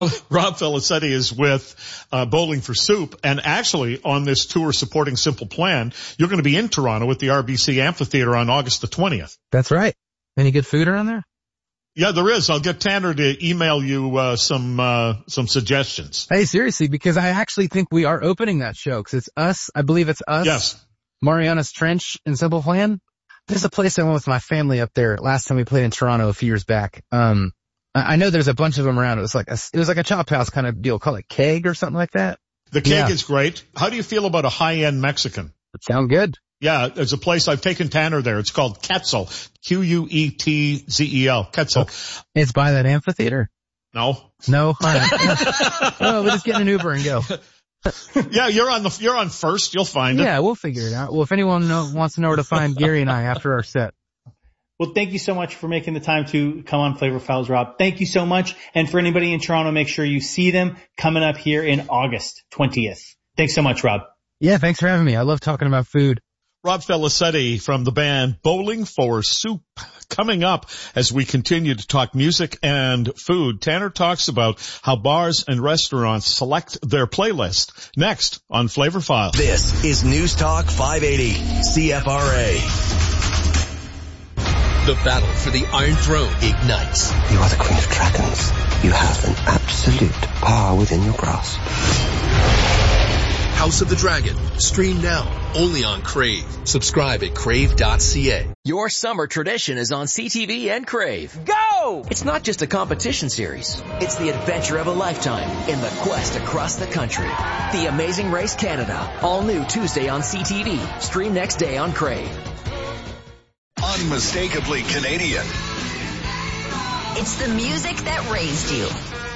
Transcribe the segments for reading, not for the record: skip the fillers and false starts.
Rob Felicetti is with Bowling for Soup, and actually on this tour supporting Simple Plan, you're going to be in Toronto at the RBC Amphitheater on August the 20th. That's right. Any good food around there? Yeah, there is. I'll get Tanner to email you some suggestions. Hey, seriously, because I actually think we are opening that show, because it's us. I believe it's us. Yes. Mariana's Trench and Simple Plan. There's a place I went with my family up there last time we played in Toronto a few years back. I know there's a bunch of them around. It was like a chop house kind of deal. Call it Keg or something like that. The Keg is great. How do you feel about a high-end Mexican? It sounds good. Yeah, there's a place, I've taken Tanner there. It's called Quetzal. Quetzel. Quetzal. It's by that amphitheater? No. No? All right. Oh, we'll just get an Uber and go. Yeah, you're on first. You'll find it. Yeah, we'll figure it out. Well, if anyone wants to know where to find Gary and I after our set. Well, thank you so much for making the time to come on Flavor Files, Rob. Thank you so much. And for anybody in Toronto, make sure you see them coming up here in August 20th. Thanks so much, Rob. Yeah, thanks for having me. I love talking about food. Rob Felicetti from the band Bowling for Soup coming up as we continue to talk music and food. Tanner talks about how bars and restaurants select their playlist. Next on Flavor Files. This is News Talk 580 CFRA. The battle for the Iron Throne ignites. You are the Queen of Dragons. You have an absolute power within your grasp. House of the Dragon. Stream now. Only on Crave. Subscribe at crave.ca. Your summer tradition is on CTV and Crave. Go! It's not just a competition series. It's the adventure of a lifetime in the quest across the country. The Amazing Race Canada. All new Tuesday on CTV. Stream next day on Crave. Unmistakably Canadian. It's the music that raised you.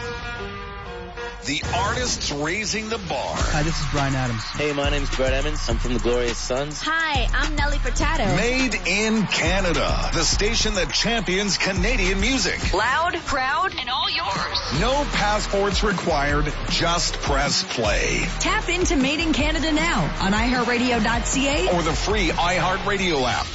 The artists raising the bar. Hi, this is Bryan Adams. Hey, my name's Brett Emmons. I'm from the Glorious Sons. Hi, I'm Nelly Furtado. Made in Canada. The station that champions Canadian music. Loud, proud, and all yours. No passports required. Just press play. Tap into Made in Canada now on iHeartRadio.ca or the free iHeartRadio app.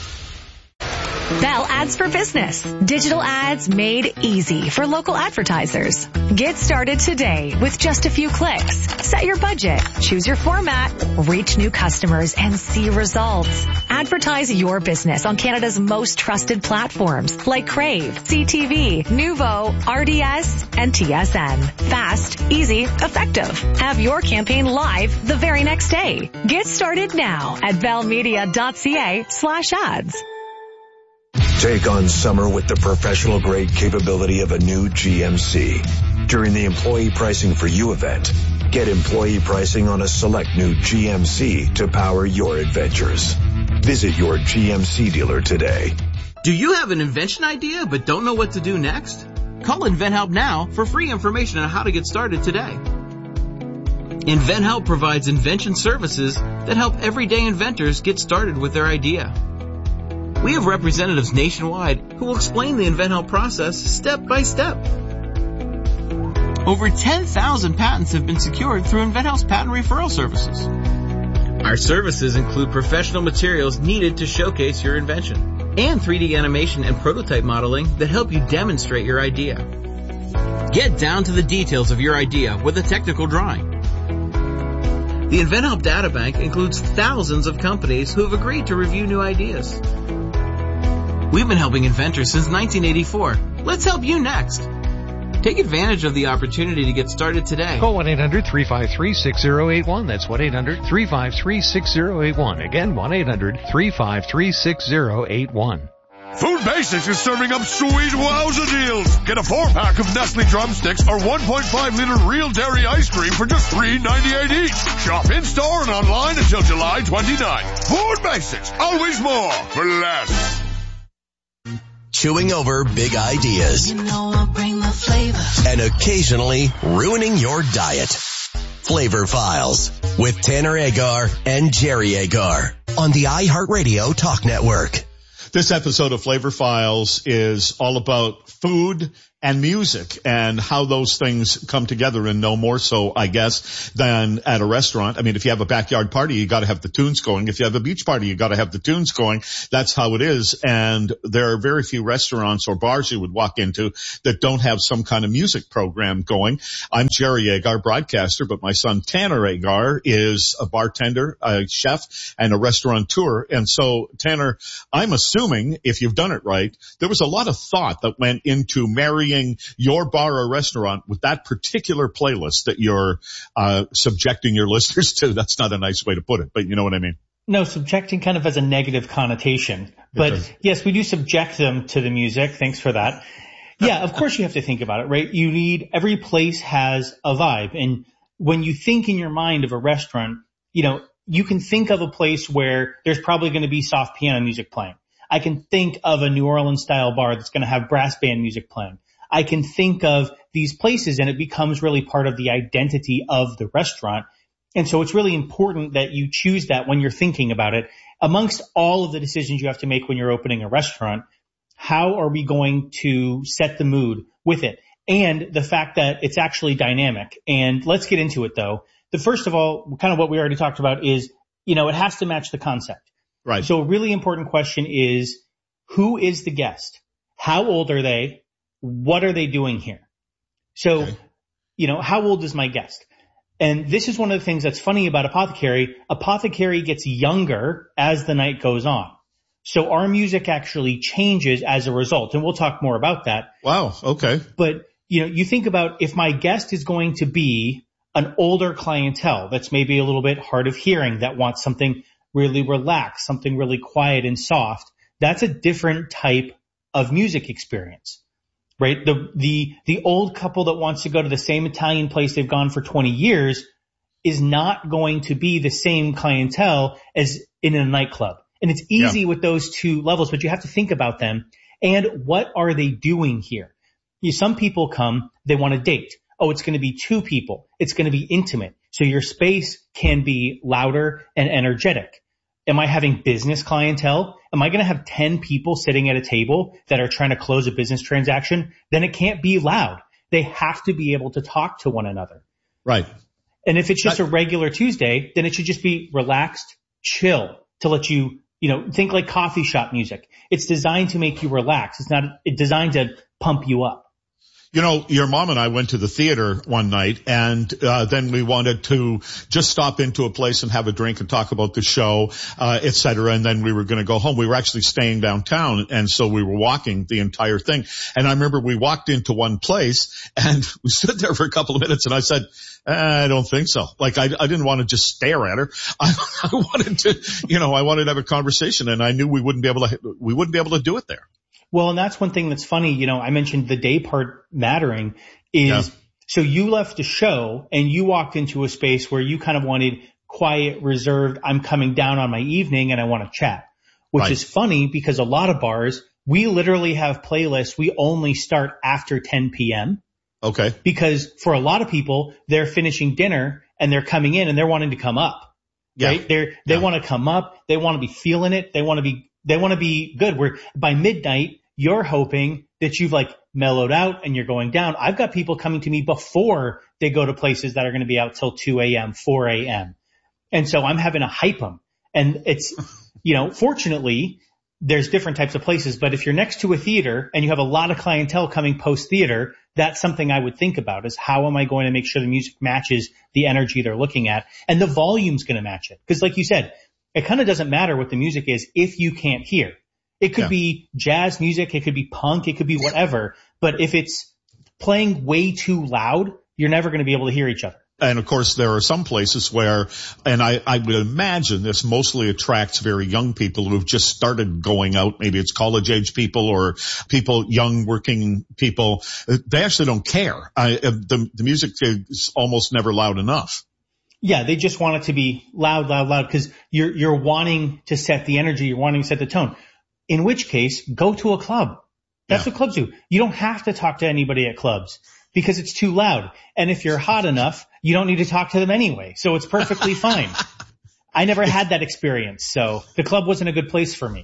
Bell Ads for Business. Digital ads made easy for local advertisers. Get started today with just a few clicks. Set your budget, choose your format, reach new customers, and see results. Advertise your business on Canada's most trusted platforms like Crave, CTV, Nuvo, RDS, and TSN. Fast, easy, effective. Have your campaign live the very next day. Get started now at bellmedia.ca/ads. Take on summer with the professional-grade capability of a new GMC. During the Employee Pricing for You event, get employee pricing on a select new GMC to power your adventures. Visit your GMC dealer today. Do you have an invention idea but don't know what to do next? Call InventHelp now for free information on how to get started today. InventHelp provides invention services that help everyday inventors get started with their idea. We have representatives nationwide who will explain the InventHelp process step by step. Over 10,000 patents have been secured through InventHelp's patent referral services. Our services include professional materials needed to showcase your invention and 3D animation and prototype modeling that help you demonstrate your idea. Get down to the details of your idea with a technical drawing. The InventHelp Databank includes thousands of companies who have agreed to review new ideas. We've been helping inventors since 1984. Let's help you next. Take advantage of the opportunity to get started today. Call 1-800-353-6081. That's 1-800-353-6081. Again, 1-800-353-6081. Food Basics is serving up sweet wowza deals. Get a 4-pack of Nestle drumsticks or 1.5-liter real dairy ice cream for just $3.98 each. Shop in-store and online until July 29th. Food Basics, always more for less. Chewing over big ideas. You know I'll bring the flavor. And occasionally ruining your diet. Flavor Files with Tanner Agar and Jerry Agar on the iHeartRadio Talk Network. This episode of Flavor Files is all about food and music and how those things come together, and no more so, I guess, than at a restaurant. I mean, if you have a backyard party, you got to have the tunes going. If you have a beach party, you got to have the tunes going. That's how it is. And there are very few restaurants or bars you would walk into that don't have some kind of music program going. I'm Jerry Agar, broadcaster, but my son Tanner Agar is a bartender, a chef, and a restaurateur. And so, Tanner, I'm assuming, if you've done it right, there was a lot of thought that went into marrying your bar or restaurant with that particular playlist that you're subjecting your listeners to. That's not a nice way to put it, but you know what I mean. No, subjecting kind of has a negative connotation. But yes, we do subject them to the music. Thanks for that. Yeah, of course you have to think about it, right? Every place has a vibe. And when you think in your mind of a restaurant, you can think of a place where there's probably going to be soft piano music playing. I can think of a New Orleans style bar that's going to have brass band music playing. I can think of these places, and it becomes really part of the identity of the restaurant. And so it's really important that you choose that when you're thinking about it. Amongst all of the decisions you have to make when you're opening a restaurant, how are we going to set the mood with it? And the fact that it's actually dynamic. And let's get into it, though. The first of all, kind of what we already talked about is, it has to match the concept. Right. So a really important question is, who is the guest? How old are they? What are they doing here? So, how old is my guest? And this is one of the things that's funny about Apothecary. Apothecary gets younger as the night goes on. So our music actually changes as a result. And we'll talk more about that. Wow. Okay. But, you think about if my guest is going to be an older clientele that's maybe a little bit hard of hearing, that wants something really relaxed, something really quiet and soft, that's a different type of music experience. Right? The old couple that wants to go to the same Italian place they've gone for 20 years is not going to be the same clientele as in a nightclub. And it's easy with those two levels, but you have to think about them. And what are they doing here? Some people come, they want to date. Oh, it's going to be two people. It's going to be intimate. So your space can be louder and energetic. Am I having business clientele? Am I going to have 10 people sitting at a table that are trying to close a business transaction? Then it can't be loud. They have to be able to talk to one another. Right. And if it's just a regular Tuesday, then it should just be relaxed, chill, to let you, think like coffee shop music. It's designed to make you relax. It's not designed to pump you up. Your mom and I went to the theater one night, and then we wanted to just stop into a place and have a drink and talk about the show, et cetera, and then we were going to go home. We were actually staying downtown, and so we were walking the entire thing. And I remember we walked into one place, and we stood there for a couple of minutes, and I said, I don't think so. Like, I didn't want to just stare at her. I wanted to, I wanted to have a conversation, and I knew we wouldn't be able to do it there. Well, and that's one thing that's funny. I mentioned the day part mattering is, so you left a show and you walked into a space where you kind of wanted quiet, reserved, I'm coming down on my evening and I want to chat, which is funny because a lot of bars, we literally have playlists. We only start after 10 p.m. Okay. Because for a lot of people, they're finishing dinner and they're coming in and they're wanting to come up. Right? They want to come up. They want to be feeling it. They want to be good. Where by midnight, you're hoping that you've mellowed out and you're going down. I've got people coming to me before they go to places that are going to be out till 2 a.m., 4 a.m. And so I'm having to hype them. And it's, fortunately, there's different types of places. But if you're next to a theater and you have a lot of clientele coming post theater, that's something I would think about is how am I going to make sure the music matches the energy they're looking at and the volume's going to match it. Because like you said, it kind of doesn't matter what the music is if you can't hear. It could be jazz music. It could be punk. It could be whatever. But if it's playing way too loud, you're never going to be able to hear each other. And of course, there are some places where, and I would imagine this mostly attracts very young people who've just started going out. Maybe it's college age people or people, young working people. They actually don't care. The music is almost never loud enough. Yeah, they just want it to be loud, because you're wanting to set the energy. You're wanting to set the tone. In which case, go to a club. That's what clubs do. You don't have to talk to anybody at clubs because it's too loud. And if you're hot enough, you don't need to talk to them anyway. So it's perfectly fine. I never had that experience. So the club wasn't a good place for me.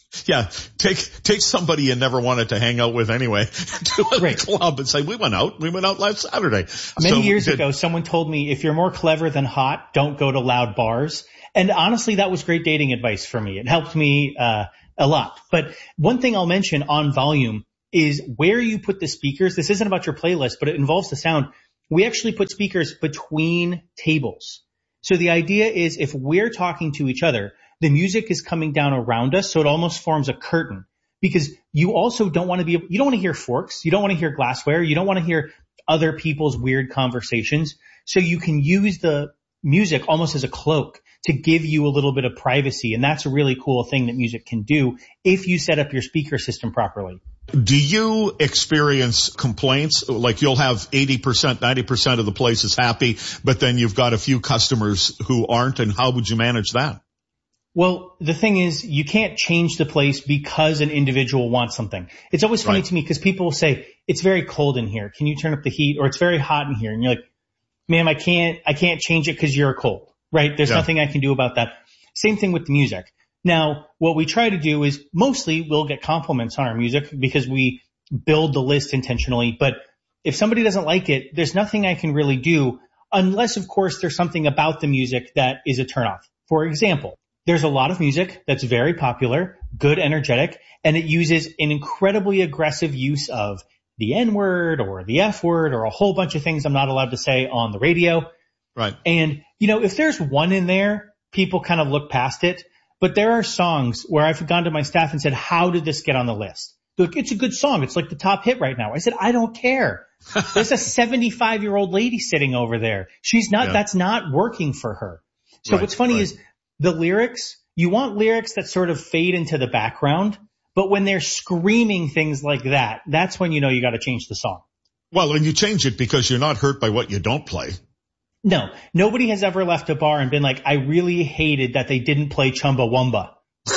Yeah, take somebody you never wanted to hang out with anyway to a club and say, we went out last Saturday. Many years ago, someone told me, if you're more clever than hot, don't go to loud bars. And honestly, that was great dating advice for me. It helped me a lot. But one thing I'll mention on volume is where you put the speakers. This isn't about your playlist, but it involves the sound. We actually put speakers between tables. So the idea is if we're talking to each other, the music is coming down around us, so it almost forms a curtain, because you also don't want to hear forks, you don't want to hear glassware, you don't want to hear other people's weird conversations. So you can use the music almost as a cloak to give you a little bit of privacy, and that's a really cool thing that music can do if you set up your speaker system properly. Do you experience complaints? Like you'll have 80%, 90% of the place is happy, but then you've got a few customers who aren't, and how would you manage that? Well, the thing is, you can't change the place because an individual wants something. It's always funny to me because people will say, it's very cold in here. Can you turn up the heat? Or it's very hot in here. And you're like, ma'am, I can't change it because you're cold, right? There's nothing I can do about that. Same thing with the music. Now, what we try to do is mostly we'll get compliments on our music because we build the list intentionally. But if somebody doesn't like it, there's nothing I can really do unless, of course, there's something about the music that is a turnoff. For example, there's a lot of music that's very popular, good, energetic, and it uses an incredibly aggressive use of the N-word or the F-word or a whole bunch of things I'm not allowed to say on the radio. Right. And, if there's one in there, people kind of look past it. But there are songs where I've gone to my staff and said, how did this get on the list? Look, it's a good song. It's like the top hit right now. I said, I don't care. There's a 75-year-old lady sitting over there. That's not working for her. So what's funny is the lyrics, you want lyrics that sort of fade into the background, but when they're screaming things like that, that's when you know you got to change the song. Well, and you change it because you're not hurt by what you don't play. No, nobody has ever left a bar and been like, I really hated that they didn't play Chumbawamba.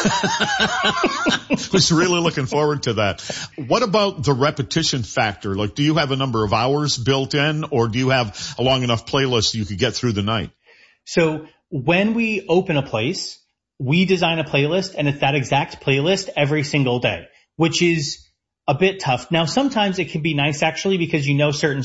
Was really looking forward to that. What about the repetition factor? Like, do you have a number of hours built in, or do you have a long enough playlist you could get through the night? So when we open a place, we design a playlist, and it's that exact playlist every single day, which is a bit tough. Now, sometimes it can be nice actually because certain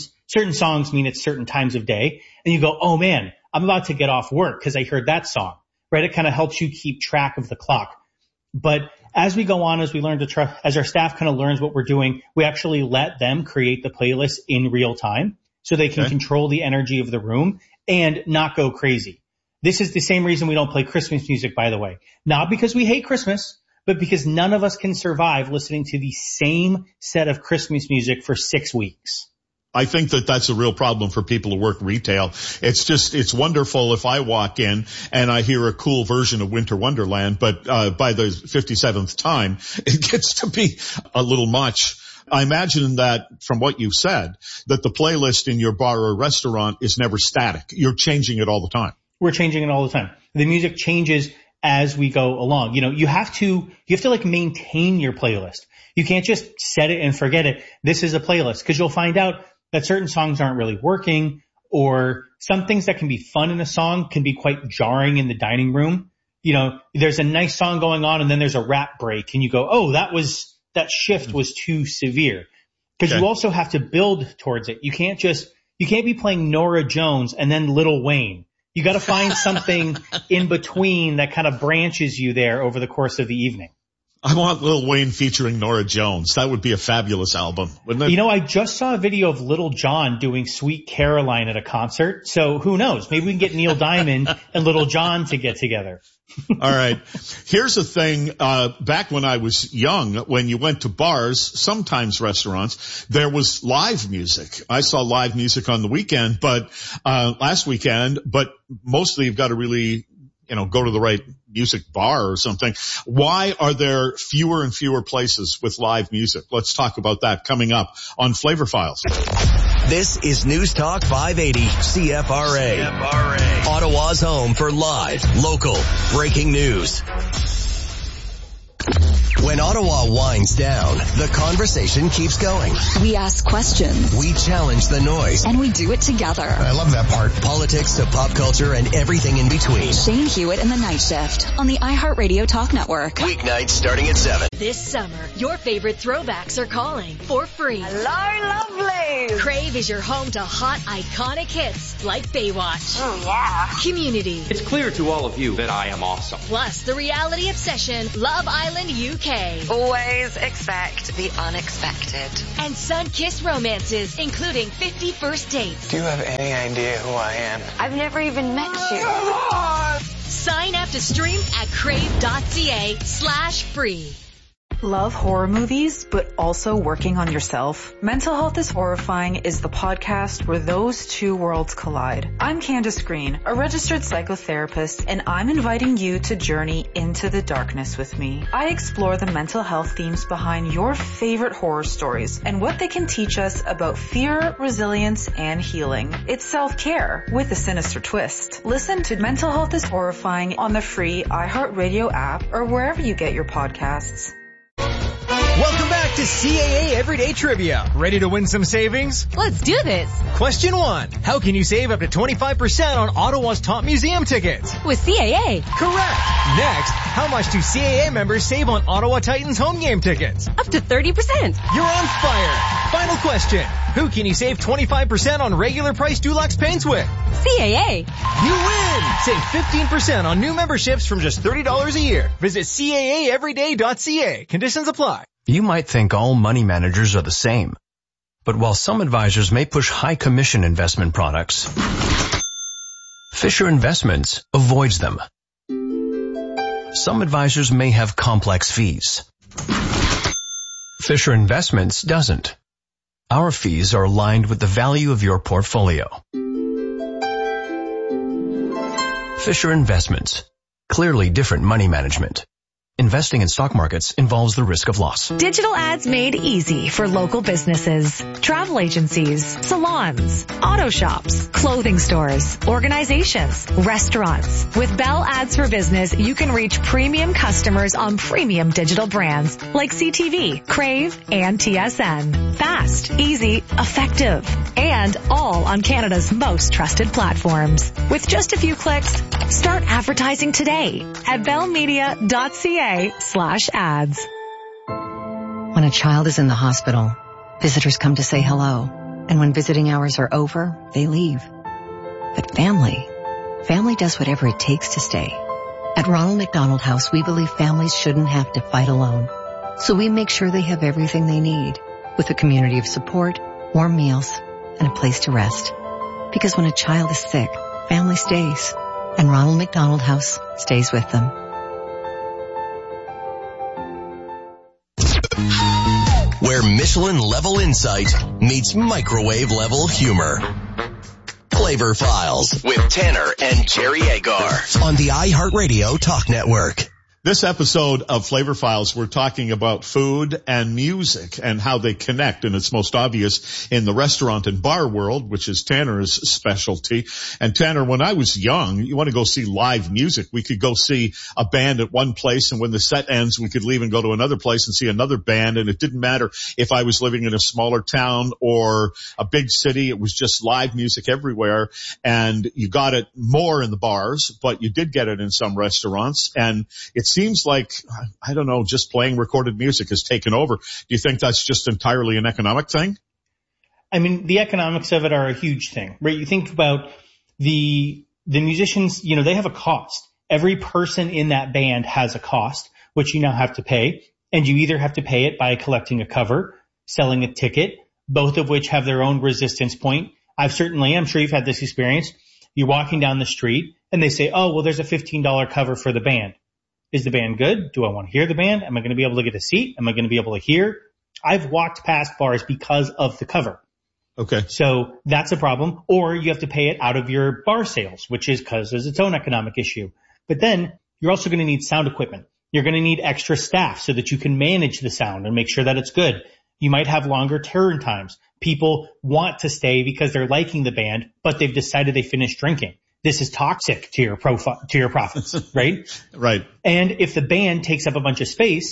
songs mean it's certain times of day, and you go, oh man, I'm about to get off work because I heard that song, right? It kind of helps you keep track of the clock. But as we go on, as we learn as our staff kind of learns what we're doing, we actually let them create the playlist in real time so they can control the energy of the room and not go crazy. This is the same reason we don't play Christmas music, by the way. Not because we hate Christmas, but because none of us can survive listening to the same set of Christmas music for 6 weeks. I think that that's a real problem for people who work retail. It's wonderful if I walk in and I hear a cool version of Winter Wonderland, but by the 57th time, it gets to be a little much. I imagine that from what you said, that the playlist in your bar or restaurant is never static. You're changing it all the time. We're changing it all the time. The music changes as we go along. You have to like maintain your playlist. You can't just set it and forget it. This is a playlist, because you'll find out that certain songs aren't really working, or some things that can be fun in a song can be quite jarring in the dining room. There's a nice song going on and then there's a rap break and you go, oh, that shift was too severe. Because you also have to build towards it. You can't be playing Norah Jones and then Lil Wayne. You got to find something in between that kind of branches you there over the course of the evening. I want Lil Wayne featuring Norah Jones. That would be a fabulous album, wouldn't it? I just saw a video of Little John doing Sweet Caroline at a concert. So who knows? Maybe we can get Neil Diamond and Little John to get together. All right. Here's the thing. Back when I was young, when you went to bars, sometimes restaurants, there was live music. I saw live music on the weekend, last weekend, but mostly you've got to really, go to the right music bar or something. Why are there fewer and fewer places with live music? Let's talk about that coming up on Flavor Files. This is News Talk 580 CFRA. Ottawa's home for live, local, breaking news. When Ottawa winds down, the conversation keeps going. We ask questions. We challenge the noise. And we do it together. I love that part. Politics to pop culture and everything in between. Shane Hewitt and the Night Shift on the iHeartRadio Talk Network. Weeknights starting at 7. This summer, your favorite throwbacks are calling for free. Hello, lovely. Crave is your home to hot, iconic hits like Baywatch. Oh, yeah. Community. It's clear to all of you that I am awesome. Plus, the reality obsession, Love Island UK. Always expect the unexpected. And sun-kissed romances, including 50 First Dates. Do you have any idea who I am? I've never even met you. Sign up to stream at crave.ca/free. Love horror movies, but also working on yourself? Mental Health is Horrifying is the podcast where those two worlds collide. I'm Candace Green, a registered psychotherapist, and I'm inviting you to journey into the darkness with me. I explore the mental health themes behind your favorite horror stories and what they can teach us about fear, resilience, and healing. It's self-care with a sinister twist. Listen to Mental Health is Horrifying on the free iHeartRadio app or wherever you get your podcasts. Welcome back to CAA Everyday Trivia. Ready to win some savings? Let's do this. Question 1. How can you save up to 25% on Ottawa's top museum tickets? With CAA. Correct. Next, how much do CAA members save on Ottawa Titans home game tickets? Up to 30%. You're on fire. Final question. Who can you save 25% on regular price Dulux paints with? CAA. You win! Save 15% on new memberships from just $30 a year. Visit CAAeveryday.ca. Conditions apply. You might think all money managers are the same. But while some advisors may push high commission investment products, Fisher Investments avoids them. Some advisors may have complex fees. Fisher Investments doesn't. Our fees are aligned with the value of your portfolio. Fisher Investments. Clearly different money management. Investing in stock markets involves the risk of loss. Digital ads made easy for local businesses, travel agencies, salons, auto shops, clothing stores, organizations, restaurants. With Bell Ads for Business, you can reach premium customers on premium digital brands like CTV, Crave, and TSN. Fast, easy, effective, and all on Canada's most trusted platforms. With just a few clicks, start advertising today at bellmedia.ca/ads. When a child is in the hospital, visitors come to say hello. And when visiting hours are over, they leave. But family does whatever it takes to stay. At Ronald McDonald House, we believe families shouldn't have to fight alone. So we make sure they have everything they need, with a community of support, warm meals, and a place to rest. Because when a child is sick, family stays. And Ronald McDonald House stays with them. Where Michelin-level insight meets microwave-level humor. Flavor Files with Tanner and Jerry Agar on the iHeartRadio Talk Network. This episode of Flavor Files, we're talking about food and music and how they connect, and it's most obvious in the restaurant and bar world, which is Tanner's specialty. And Tanner, when I was young, you want to go see live music. We could go see a band at one place, and when the set ends, we could leave and go to another place and see another band. And it didn't matter if I was living in a smaller town or a big city. It was just live music everywhere. And you got it more in the bars, but you did get it in some restaurants. And it seems like, I don't know, just playing recorded music has taken over. Do you think that's just entirely an economic thing? I mean, the economics of it are a huge thing, right? You think about the musicians, you know, they have a cost. Every person in that band has a cost, which you now have to pay. And you either have to pay it by collecting a cover, selling a ticket, both of which have their own resistance point. I'm sure you've had this experience. You're walking down the street and they say, oh, well, there's a $15 cover for the band. Is the band good? Do I want to hear the band? Am I going to be able to get a seat? Am I going to be able to hear? I've walked past bars because of the cover. Okay. So that's a problem. Or you have to pay it out of your bar sales, which is because there's its own economic issue. But then you're also going to need sound equipment. You're going to need extra staff so that you can manage the sound and make sure that it's good. You might have longer turn times. People want to stay because they're liking the band, but they've decided they finished drinking. This is toxic to your profits, right? Right. And if the band takes up a bunch of space,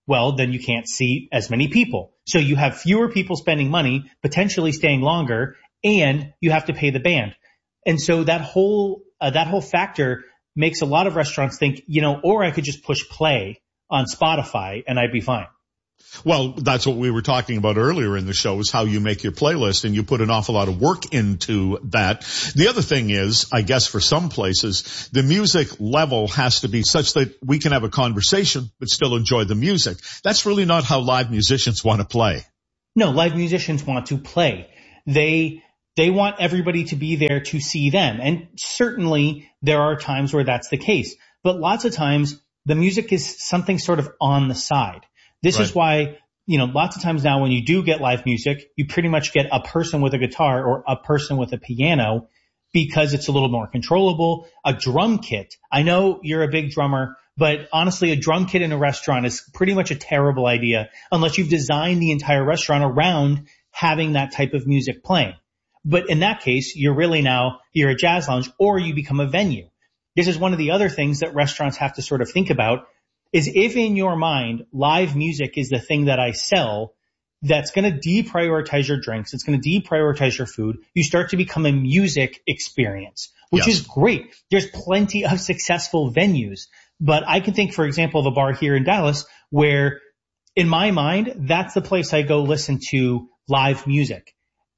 well, then you can't seat as many people. So you have fewer people spending money, potentially staying longer, and you have to pay the band. And so that whole factor makes a lot of restaurants think, or I could just push play on Spotify and I'd be fine. Well, that's what we were talking about earlier in the show, is how you make your playlist, and you put an awful lot of work into that. The other thing is, I guess for some places, the music level has to be such that we can have a conversation but still enjoy the music. That's really not how live musicians want to play. No, live musicians want to play. They want everybody to be there to see them. And certainly there are times where that's the case. But lots of times the music is something sort of on the side. This is why, lots of times now when you do get live music, you pretty much get a person with a guitar or a person with a piano because it's a little more controllable. A drum kit. I know you're a big drummer, but honestly, a drum kit in a restaurant is pretty much a terrible idea unless you've designed the entire restaurant around having that type of music playing. But in that case, you're a jazz lounge or you become a venue. This is one of the other things that restaurants have to sort of think about, is if in your mind live music is the thing that I sell, that's going to deprioritize your drinks. It's going to deprioritize your food. You start to become a music experience, which is great. There's plenty of successful venues. But I can think, for example, of a bar here in Dallas where in my mind, that's the place I go listen to live music.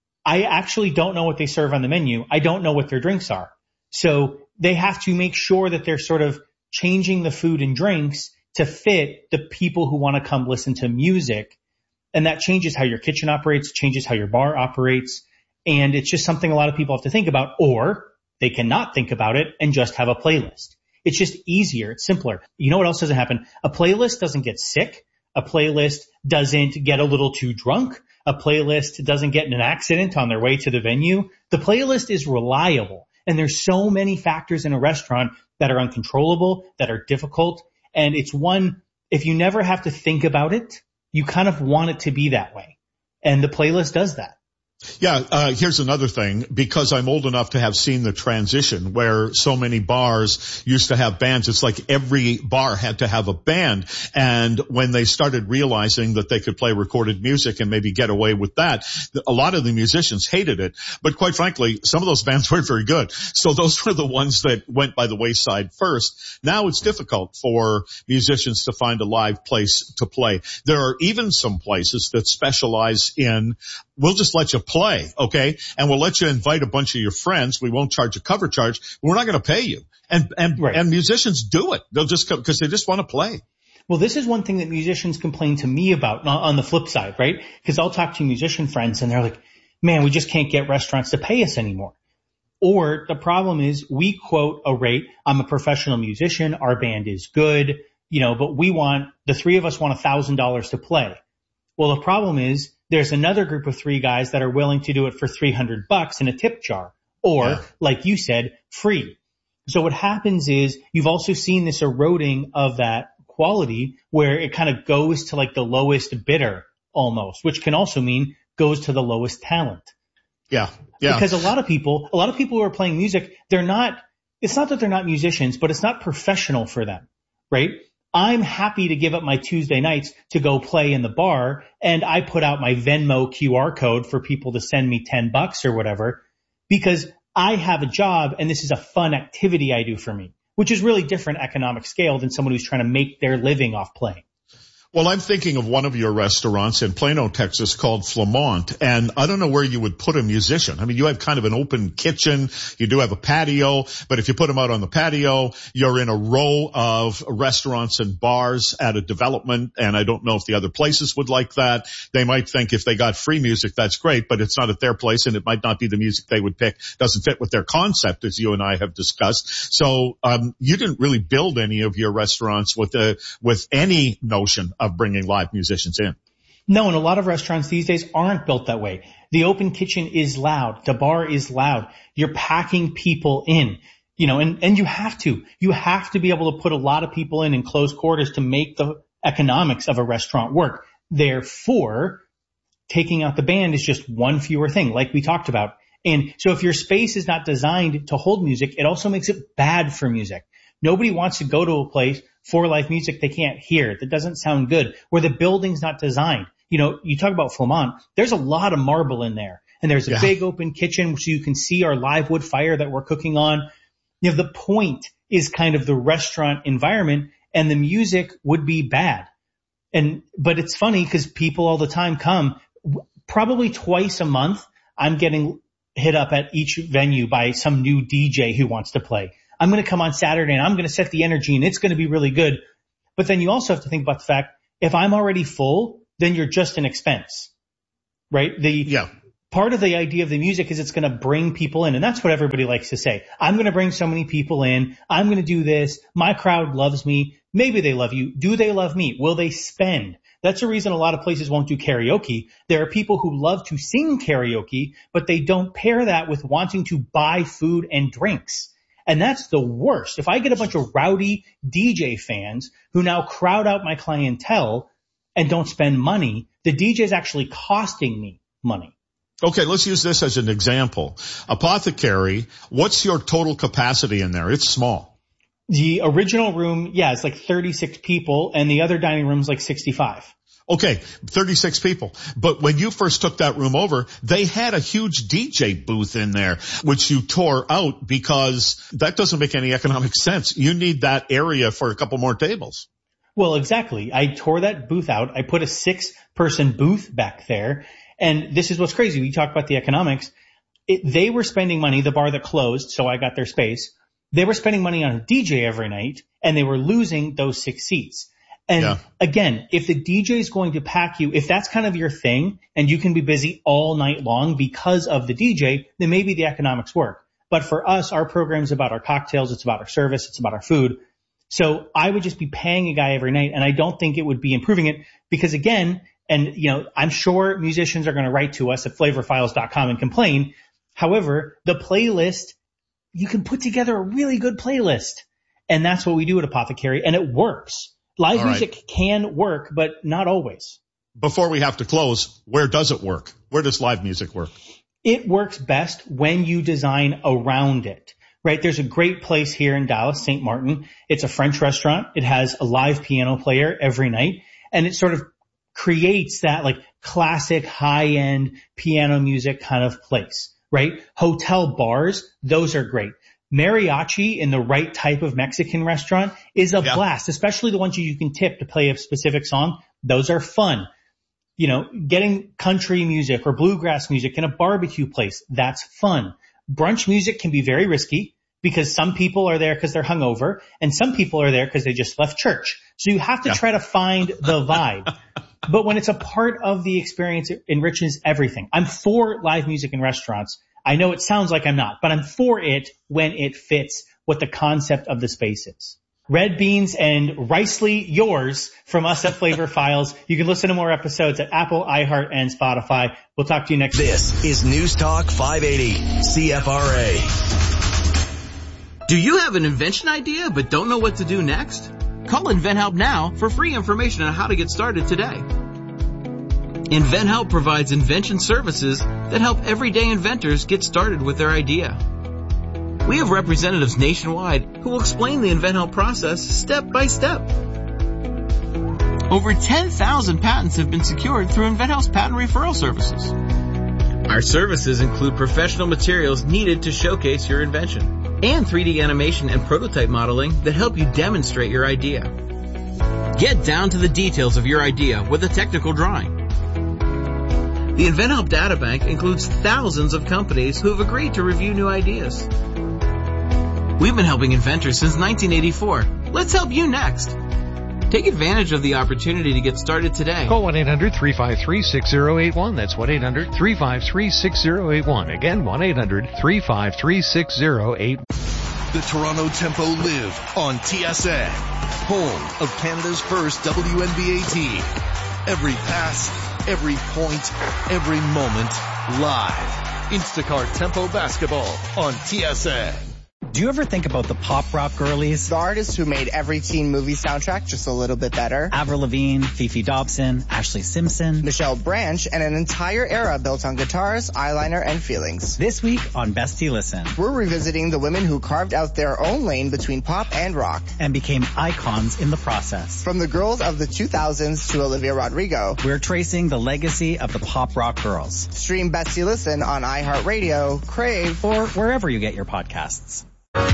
I actually don't know what they serve on the menu. I don't know what their drinks are. So they have to make sure that they're sort of changing the food and drinks to fit the people who want to come listen to music. And that changes how your kitchen operates, changes how your bar operates. And it's just something a lot of people have to think about, or they cannot think about it and just have a playlist. It's just easier. It's simpler. You know what else doesn't happen? A playlist doesn't get sick. A playlist doesn't get a little too drunk. A playlist doesn't get in an accident on their way to the venue. The playlist is reliable. And there's so many factors in a restaurant that are uncontrollable, that are difficult. And it's one, if you never have to think about it, you kind of want it to be that way. And the playlist does that. Yeah, here's another thing, because I'm old enough to have seen the transition where so many bars used to have bands. It's like every bar had to have a band. And when they started realizing that they could play recorded music and maybe get away with that, a lot of the musicians hated it. But quite frankly, some of those bands weren't very good. So those were the ones that went by the wayside first. Now it's difficult for musicians to find a live place to play. There are even some places that specialize in, we'll just let you play, okay? And we'll let you invite a bunch of your friends. We won't charge a cover charge. We're not going to pay you. And musicians do it. They'll just come because they just want to play. Well, this is one thing that musicians complain to me about on the flip side, right? Because I'll talk to musician friends and they're like, man, we just can't get restaurants to pay us anymore. Or the problem is we quote a rate. I'm a professional musician. Our band is good, but the three of us want $1,000 to play. Well, the problem is there's another group of three guys that are willing to do it for $300 in a tip jar, or like you said, free. So what happens is you've also seen this eroding of that quality where it kind of goes to like the lowest bidder almost, which can also mean goes to the lowest talent. Yeah. Because a lot of people who are playing music, it's not that they're not musicians, but it's not professional for them, right? I'm happy to give up my Tuesday nights to go play in the bar, and I put out my Venmo QR code for people to send me $10 or whatever, because I have a job and this is a fun activity I do for me, which is really different economic scale than someone who's trying to make their living off playing. Well, I'm thinking of one of your restaurants in Plano, Texas called Flamont, and I don't know where you would put a musician. I mean, you have kind of an open kitchen. You do have a patio, but if you put them out on the patio, you're in a row of restaurants and bars at a development, and I don't know if the other places would like that. They might think if they got free music, that's great, but it's not at their place, and it might not be the music they would pick. Doesn't fit with their concept, as you and I have discussed. So, you didn't really build any of your restaurants with any notion of bringing live musicians in. No, and a lot of restaurants these days aren't built that way. The open kitchen is loud. The bar is loud. You're packing people in, and you have to be able to put a lot of people in close quarters to make the economics of a restaurant work. Therefore, taking out the band is just one fewer thing, like we talked about. And so if your space is not designed to hold music, it also makes it bad for music. Nobody wants to go to a place for live music they can't hear, that doesn't sound good, where the building's not designed. You know, you talk about Flamant, there's a lot of marble in there, and there's a big open kitchen so you can see our live wood fire that we're cooking on. You know, the point is kind of the restaurant environment, and the music would be bad. But it's funny because people all the time come, probably twice a month, I'm getting hit up at each venue by some new DJ who wants to play. I'm going to come on Saturday and I'm going to set the energy and it's going to be really good. But then you also have to think about the fact, if I'm already full, then you're just an expense, right? Part of the idea of the music is it's going to bring people in. And that's what everybody likes to say. I'm going to bring so many people in. I'm going to do this. My crowd loves me. Maybe they love you. Do they love me? Will they spend? That's the reason a lot of places won't do karaoke. There are people who love to sing karaoke, but they don't pair that with wanting to buy food and drinks. And that's the worst. If I get a bunch of rowdy DJ fans who now crowd out my clientele and don't spend money, the DJ is actually costing me money. Okay, let's use this as an example. Apothecary, what's your total capacity in there? It's small. The original room, it's like 36 people, and the other dining room is like 65. Okay, 36 people. But when you first took that room over, they had a huge DJ booth in there, which you tore out because that doesn't make any economic sense. You need that area for a couple more tables. Well, exactly. I tore that booth out. I put a 6-person booth back there. And this is what's crazy. We talk about the economics. They were spending money, the bar that closed, so I got their space. They were spending money on a DJ every night, and they were losing those 6 seats. And again, if the DJ is going to pack you, if that's kind of your thing, and you can be busy all night long because of the DJ, then maybe the economics work. But for us, our program is about our cocktails, it's about our service, it's about our food. So I would just be paying a guy every night, and I don't think it would be improving it because, again, and, you know, I'm sure musicians are going to write to us at flavorfiles.com and complain. However, the playlist, you can put together a really good playlist. And that's what we do at Apothecary. And it works. Live music can work, but not always. Before we have to close, where does it work? Where does live music work? It works best when you design around it, right? There's a great place here in Dallas, St. Martin. It's a French restaurant. It has a live piano player every night. And it sort of creates that like classic high-end piano music kind of place, right? Hotel bars, those are great. Mariachi in the right type of Mexican restaurant is a blast, especially the ones you can tip to play a specific song. Those are fun. You know, getting country music or bluegrass music in a barbecue place, that's fun. Brunch music can be very risky because some people are there because they're hungover and some people are there because they just left church. So you have to try to find the vibe. But when it's a part of the experience, it enriches everything. I'm for live music in restaurants. I know it sounds like I'm not, but I'm for it when it fits what the concept of the space is. Red Beans and Ricely yours from us at Flavor Files. You can listen to more episodes at Apple, iHeart, and Spotify. We'll talk to you next week. This is News Talk 580 CFRA. Do you have an invention idea but don't know what to do next? Call InventHelp now for free information on how to get started today. InventHelp provides invention services that help everyday inventors get started with their idea. We have representatives nationwide who will explain the InventHelp process step by step. Over 10,000 patents have been secured through InventHelp's patent referral services. Our services include professional materials needed to showcase your invention and 3D animation and prototype modeling that help you demonstrate your idea. Get down to the details of your idea with a technical drawing. The InventHelp Databank includes thousands of companies who have agreed to review new ideas. We've been helping inventors since 1984. Let's help you next. Take advantage of the opportunity to get started today. Call 1-800-353-6081. That's 1-800-353-6081. Again, 1-800-353-6081. The Toronto Tempo live on TSN, home of Canada's first WNBA team. Every pass, every point, every moment, live. Instacart Tempo Basketball on TSN. Do you ever think about the pop rock girlies? The artists who made every teen movie soundtrack just a little bit better. Avril Lavigne, Fifi Dobson, Ashley Simpson, Michelle Branch, and an entire era built on guitars, eyeliner, and feelings. This week on Bestie Listen, we're revisiting the women who carved out their own lane between pop and rock. And became icons in the process. From the girls of the 2000s to Olivia Rodrigo, we're tracing the legacy of the pop rock girls. Stream Bestie Listen on iHeartRadio, Crave, or wherever you get your podcasts.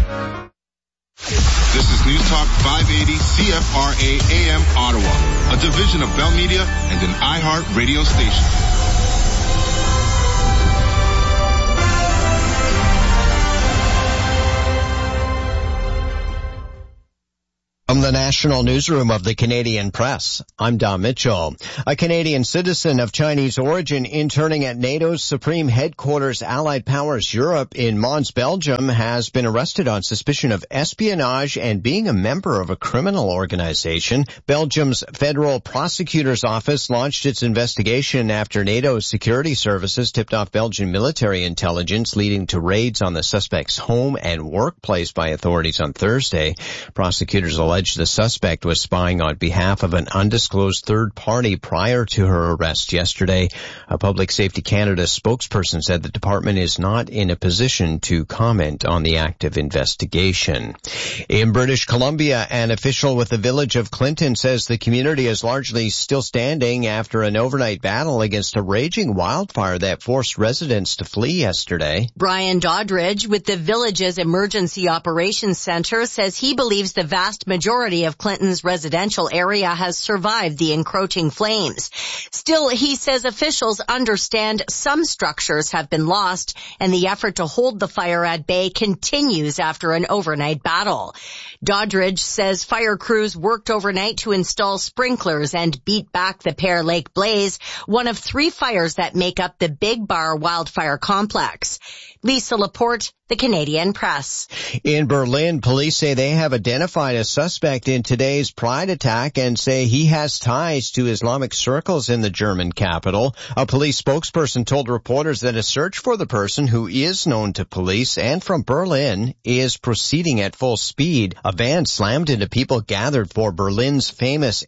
This is News Talk 580 CFRA AM Ottawa, a division of Bell Media and an iHeart radio station. From the National Newsroom of the Canadian Press, I'm Don Mitchell. A Canadian citizen of Chinese origin interning at NATO's Supreme Headquarters Allied Powers Europe in Mons, Belgium, has been arrested on suspicion of espionage and being a member of a criminal organization. Belgium's Federal Prosecutor's Office launched its investigation after NATO's security services tipped off Belgian military intelligence, leading to raids on the suspect's home and workplace by authorities on Thursday. Prosecutors alleged the suspect was spying on behalf of an undisclosed third party prior to her arrest yesterday. A Public Safety Canada spokesperson said the department is not in a position to comment on the active investigation. In British Columbia, an official with the village of Clinton says the community is largely still standing after an overnight battle against a raging wildfire that forced residents to flee yesterday. Brian Doddridge with the village's Emergency Operations Center says he believes the vast majority of Clinton's residential area has survived the encroaching flames. Still, he says officials understand some structures have been lost and the effort to hold the fire at bay continues after an overnight battle. Doddridge says fire crews worked overnight to install sprinklers and beat back the Pear Lake blaze, one of 3 fires that make up the Big Bar wildfire complex. Lisa Laporte, the Canadian Press. In Berlin, police say they have identified a suspect in today's Pride attack and say he has ties to Islamic circles in the German capital. A police spokesperson told reporters that a search for the person, who is known to police and from Berlin, is proceeding at full speed. A van slammed into people gathered for Berlin's famous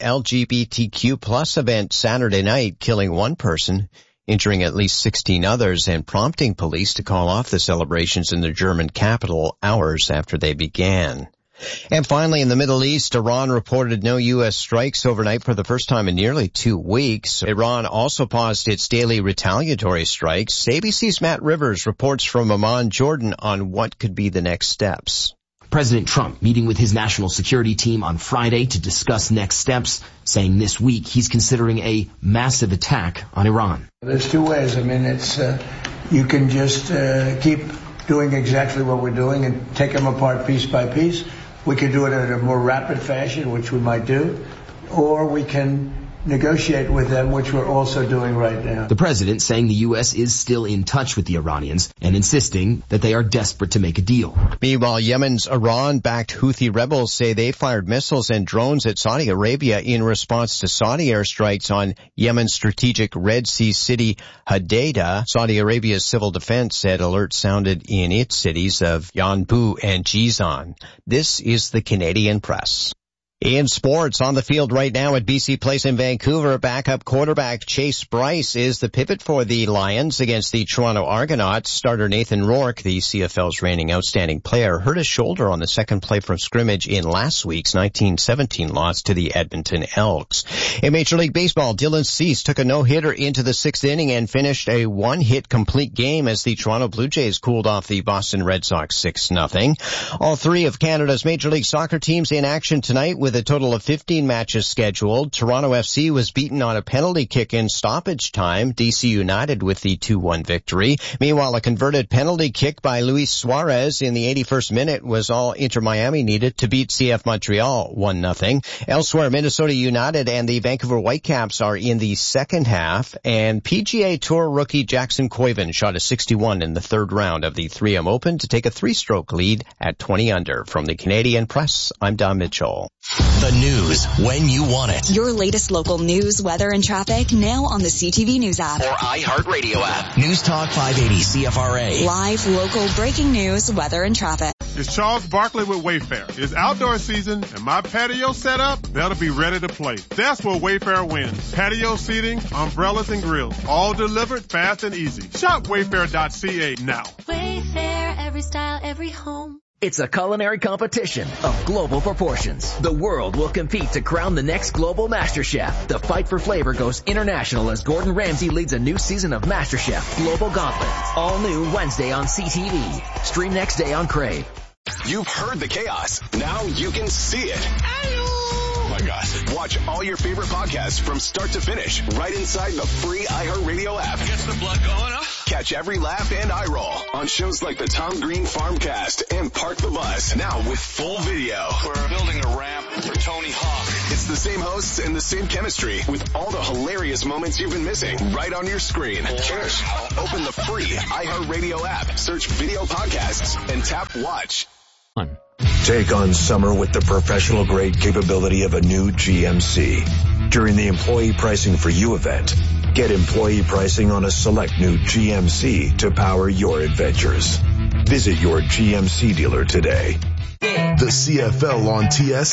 LGBTQ+ event Saturday night, killing 1 person, injuring at least 16 others, and prompting police to call off the celebrations in the German capital hours after they began. And finally, in the Middle East, Iran reported no U.S. strikes overnight for the first time in nearly 2 weeks. Iran also paused its daily retaliatory strikes. ABC's Matt Rivers reports from Amman, Jordan, on what could be the next steps. President Trump meeting with his national security team on Friday to discuss next steps, saying this week he's considering a massive attack on Iran. There's 2 ways. I mean, it's you can just keep doing exactly what we're doing and take them apart piece by piece. We could do it in a more rapid fashion, which we might do, or we can negotiate with them, which we're also doing right now. The president saying the U.S. is still in touch with the Iranians and insisting that they are desperate to make a deal. Meanwhile, Yemen's Iran-backed Houthi rebels say they fired missiles and drones at Saudi Arabia in response to Saudi airstrikes on Yemen's strategic Red Sea city Hodeidah. Saudi Arabia's civil defense said alerts sounded in its cities of Yanbu and Jizan. This is the Canadian Press. In sports, on the field right now at BC Place in Vancouver, backup quarterback Chase Bryce is the pivot for the Lions against the Toronto Argonauts. Starter Nathan Rourke, the CFL's reigning outstanding player, hurt his shoulder on the second play from scrimmage in last week's 19-17 loss to the Edmonton Elks. In Major League Baseball, Dylan Cease took a no-hitter into the 6th inning and finished a 1-hit complete game as the Toronto Blue Jays cooled off the Boston Red Sox 6-0. All 3 of Canada's Major League Soccer teams in action tonight with a total of 15 matches scheduled. Toronto FC was beaten on a penalty kick in stoppage time. DC United with the 2-1 victory. Meanwhile, a converted penalty kick by Luis Suarez in the 81st minute was all Inter Miami needed to beat CF Montreal 1-0. Elsewhere, Minnesota United and the Vancouver Whitecaps are in the second half, and PGA Tour rookie Jackson Koiven shot a 61 in the 3rd round of the 3M Open to take a 3-stroke lead at 20 under. From the Canadian Press, I'm Don Mitchell. The news when you want it. Your latest local news, weather, and traffic now on the CTV News app. Or iHeartRadio app. News Talk 580 CFRA. Live, local, breaking news, weather, and traffic. it's Charles Barkley with Wayfair. It's outdoor season, and my patio setup better be ready to play. That's where Wayfair wins. Patio seating, umbrellas, and grills, all delivered fast and easy. Shop Wayfair.ca now. Wayfair, every style, every home. It's a culinary competition of global proportions. The world will compete to crown the next global Master Chef. The fight for flavor goes international as Gordon Ramsay leads a new season of Master Chef Global Gauntlet. All new Wednesday on CTV. Stream next day on Crave. You've heard the chaos. Now you can see it. Oh my God. Watch all your favorite podcasts from start to finish right inside the free iHeartRadio app. Gets the blood going, huh? Catch every laugh and eye roll on shows like the Tom Green Farmcast and Park the Bus, now with full video. We're building a ramp for Tony Hawk. It's the same hosts and the same chemistry with all the hilarious moments you've been missing right on your screen. Cheers. Open the free iHeartRadio app, search video podcasts, and tap watch. Take on summer with the professional grade capability of a new GMC. During the Employee Pricing for You event, get employee pricing on a select new GMC to power your adventures. Visit your GMC dealer today. The CFL on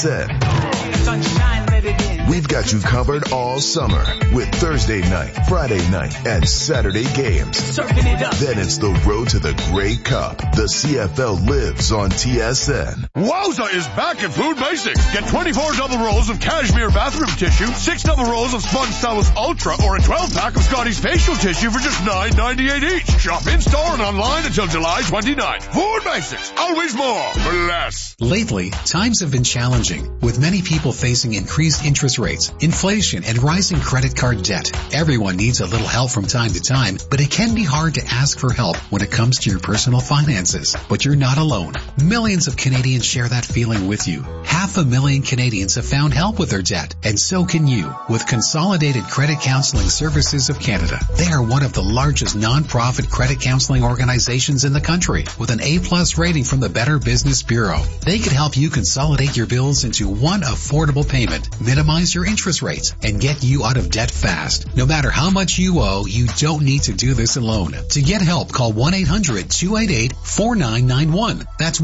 TSN. We've got you covered all summer with Thursday night, Friday night, and Saturday games. Then it's the road to the Grey Cup. The CFL lives on TSN. Wowza is back at Food Basics. Get 24 double rolls of cashmere bathroom tissue, 6 double rolls of Sponge Towels Ultra, or a 12-pack of Scotty's facial tissue for just $9.98 each. Shop in-store and online until July 29th. Food Basics. Always more for less. Lately, times have been challenging, with many people facing increased interest rates, inflation, and rising credit card debt. Everyone needs a little help from time to time, but it can be hard to ask for help when it comes to your personal finances. But you're not alone. Millions of Canadians share that feeling with you. 500,000 Canadians have found help with their debt, and so can you with Consolidated Credit Counseling Services of Canada. They are one of the largest non-profit credit counseling organizations in the country with an A+ rating from the Better Business Bureau. They could help you consolidate your bills into one affordable payment, minimize your interest rates, and get you out of debt fast. No matter how much you owe, you don't need to do this alone. To get help, call 1-800-288-4991. That's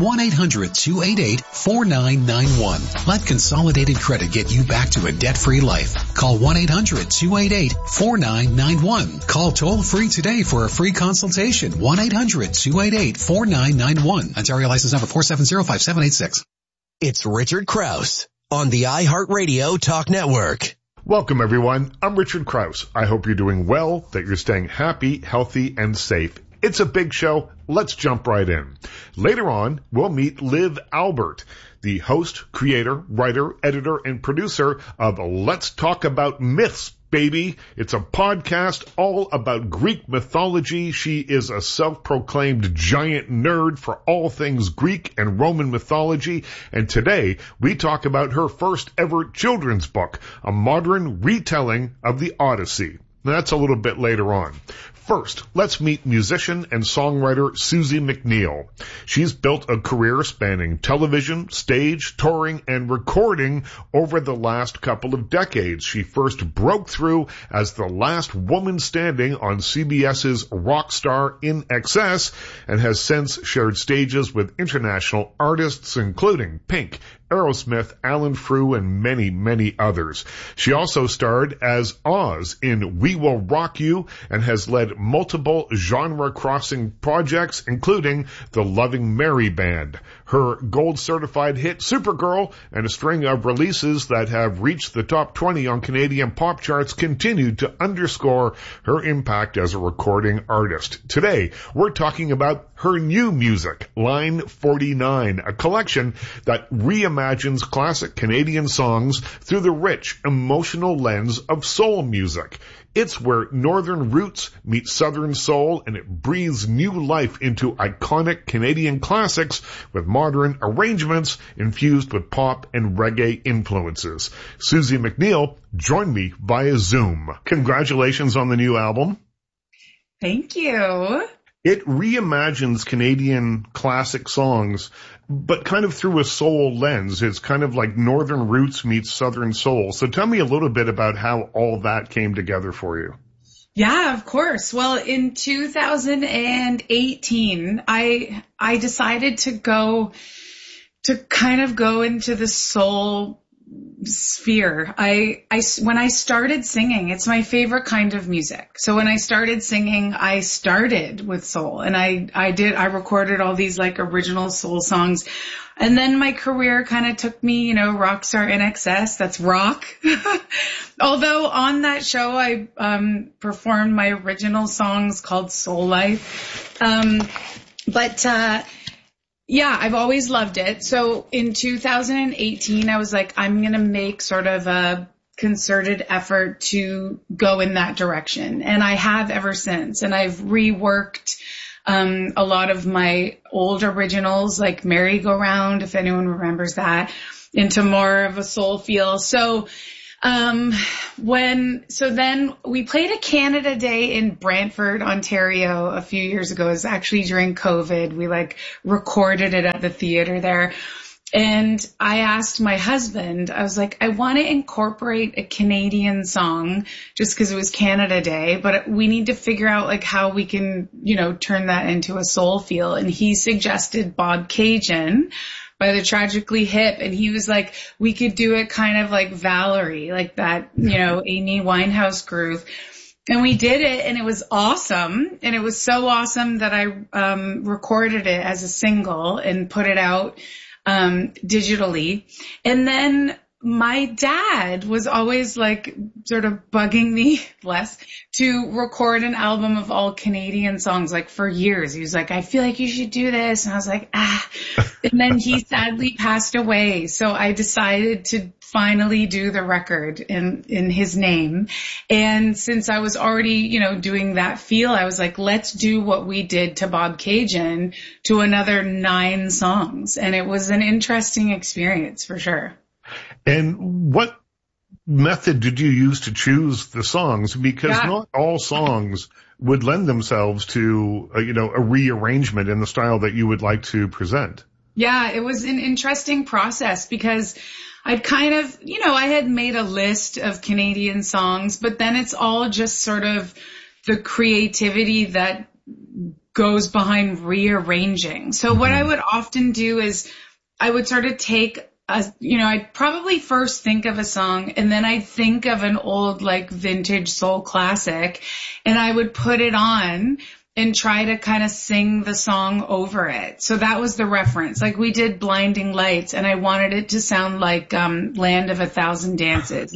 1-800-288-4991. Let Consolidated Credit get you back to a debt-free life. Call 1-800-288-4991. Call toll-free today for a free consultation. 1-800-288-4991. Ontario license number 4705786. It's Richard Krause on the iHeartRadio Talk Network. Welcome, everyone. I'm Richard Krause. I hope you're doing well, that you're staying happy, healthy, and safe. It's a big show. Let's jump right in. Later on, we'll meet Liv Albert, the host, creator, writer, editor, and producer of Let's Talk About Myths, baby. It's a podcast all about Greek mythology. She is a self-proclaimed giant nerd for all things Greek and Roman mythology. And today we talk about her first ever children's book, a modern retelling of the Odyssey. That's a little bit later on. First, let's meet musician and songwriter Susie McNeil. She's built a career spanning television, stage, touring, and recording over the last couple of decades. She first broke through as the last woman standing on CBS's Rockstar In Excess and has since shared stages with international artists including Pink, Aerosmith, Alan Frew, and many, many others. She also starred as Oz in We Will Rock You and has led multiple genre-crossing projects, including the Loving Mary Band. Her gold-certified hit Supergirl and a string of releases that have reached the top 20 on Canadian pop charts continue to underscore her impact as a recording artist. Today, we're talking about her new music, Line 49, a collection that reimagines classic Canadian songs through the rich, emotional lens of soul music. It's where northern roots meet southern soul, and it breathes new life into iconic Canadian classics with modern arrangements infused with pop and reggae influences. Susie McNeil joined me via Zoom. Congratulations on the new album. Thank you. It reimagines Canadian classic songs, but kind of through a soul lens. It's kind of like northern roots meets southern soul. So tell me a little bit about how all that came together for you. Yeah, of course. Well, in 2018, I decided to go to kind of go into the soul sphere. When I started singing, it's my favorite kind of music. So when I started singing, I started with soul, and I recorded all these like original soul songs. And then my career kind of took me, Rockstar NXS, that's rock. Although on that show, I performed my original songs called Soul Life. Yeah, I've always loved it. So in 2018, I was like, I'm going to make sort of a concerted effort to go in that direction. And I have ever since. And I've reworked a lot of my old originals, like Merry Go Round, if anyone remembers that, into more of a soul feel. So then we played a Canada Day in Brantford, Ontario a few years ago. It was actually during COVID. We recorded it at the theater there. And I asked my husband, I was like, I want to incorporate a Canadian song just because it was Canada Day, but we need to figure out how we can, turn that into a soul feel. And he suggested Bob Cajun by the Tragically Hip. And he was like, we could do it kind of like Valerie, like that, Amy Winehouse groove. And we did it, and it was awesome. And it was so awesome that I recorded it as a single and put it out digitally. And then my dad was always sort of bugging me to record an album of all Canadian songs for years. He was like, I feel like you should do this. And I was like, And then he sadly passed away. So I decided to finally do the record in his name. And since I was already, doing that feel, I was like, let's do what we did to Bob Cajun to another 9 songs. And it was an interesting experience for sure. And what method did you use to choose the songs? Because not all songs would lend themselves to, a rearrangement in the style that you would like to present. Yeah, it was an interesting process because I'd kind of, I had made a list of Canadian songs, but then it's all just sort of the creativity that goes behind rearranging. So what I would often do is I would sort of take I'd probably first think of a song and then I'd think of an old vintage soul classic and I would put it on and try to kind of sing the song over it. So that was the reference. We did Blinding Lights and I wanted it to sound like Land of a Thousand Dances.